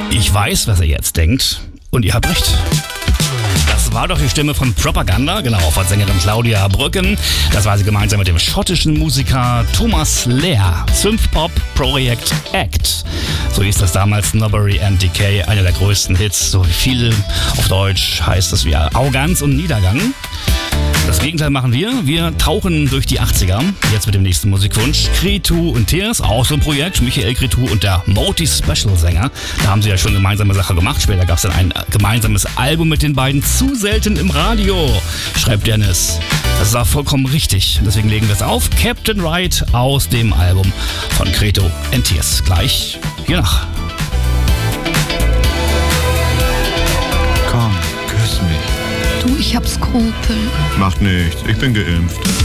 Ich weiß, was ihr jetzt denkt. Und ihr habt recht. Das war doch die Stimme von Propaganda, genau, von Sängerin Claudia Brücken. Das war sie gemeinsam mit dem schottischen Musiker Thomas Lehr. Synthpop-Projekt Act. So hieß das damals, Snobbery and Decay, einer der größten Hits. So viel auf Deutsch heißt es wie Arroganz und Niedergang. Das Gegenteil machen wir. Wir tauchen durch die 80er. Jetzt mit dem nächsten Musikwunsch. Cretu und Tears, auch so ein Projekt. Michael Cretu und der Moti-Special-Sänger. Da haben sie ja schon gemeinsame Sache gemacht. Später gab es dann ein gemeinsames Album mit den beiden. Zu selten im Radio, schreibt Dennis. Das ist auch vollkommen richtig. Deswegen legen wir es auf. Captain Right aus dem Album von Cretu und Tears. Gleich hier nach. Komm, küss mich. Du, ich hab Skrupel. Macht nichts, ich bin geimpft.